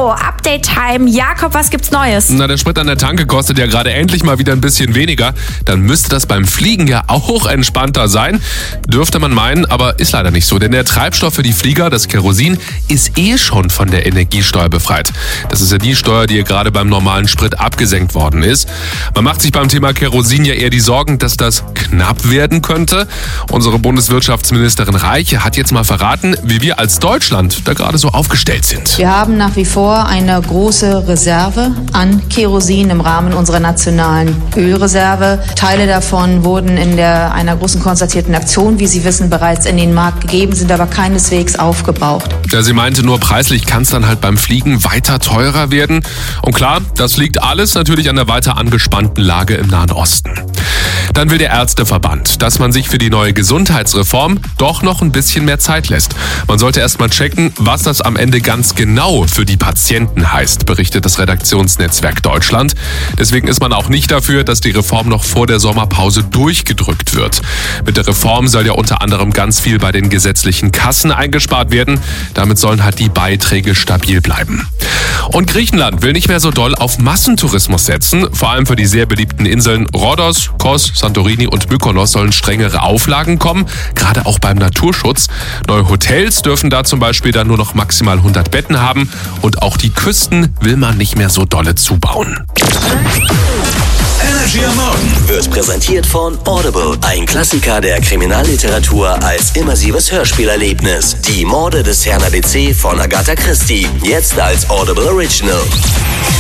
So, Update-Time. Jakob, was gibt's Neues? Na, der Sprit an der Tanke kostet ja gerade endlich mal wieder ein bisschen weniger. Dann müsste das beim Fliegen ja auch entspannter sein. Dürfte man meinen, aber ist leider nicht so. Denn der Treibstoff für die Flieger, das Kerosin, ist schon von der Energiesteuer befreit. Das ist ja die Steuer, die gerade beim normalen Sprit abgesenkt worden ist. Man macht sich beim Thema Kerosin ja eher die Sorgen, dass das knapp werden könnte. Unsere Bundeswirtschaftsministerin Reiche hat jetzt mal verraten, wie wir als Deutschland da gerade so aufgestellt sind. Wir haben nach wie vor eine große Reserve an Kerosin im Rahmen unserer nationalen Ölreserve. Teile davon wurden in einer großen konstatierten Aktion, wie Sie wissen, bereits in den Markt gegeben, sind aber keineswegs aufgebraucht. Ja, sie meinte nur, preislich kann es dann halt beim Fliegen weiter teurer werden. Und klar, das liegt alles natürlich an der weiter angespannten Lage im Nahen Osten. Dann will der Ärzteverband, dass man sich für die neue Gesundheitsreform doch noch ein bisschen mehr Zeit lässt. Man sollte erst mal checken, was das am Ende ganz genau für die Patienten heißt, berichtet das Redaktionsnetzwerk Deutschland. Deswegen ist man auch nicht dafür, dass die Reform noch vor der Sommerpause durchgedrückt wird. Mit der Reform soll ja unter anderem ganz viel bei den gesetzlichen Kassen eingespart werden. Damit sollen halt die Beiträge stabil bleiben. Und Griechenland will nicht mehr so doll auf Massentourismus setzen. Vor allem für die sehr beliebten Inseln Rhodos, Kos, Santorini und Mykonos sollen strengere Auflagen kommen, gerade auch beim Naturschutz. Neue Hotels dürfen da zum Beispiel dann nur noch maximal 100 Betten haben und auch die Küsten will man nicht mehr so dolle zubauen. Energy am Morgen wird präsentiert von Audible, ein Klassiker der Kriminalliteratur als immersives Hörspielerlebnis. Die Morde des Herrn ABC von Agatha Christie, jetzt als Audible Original.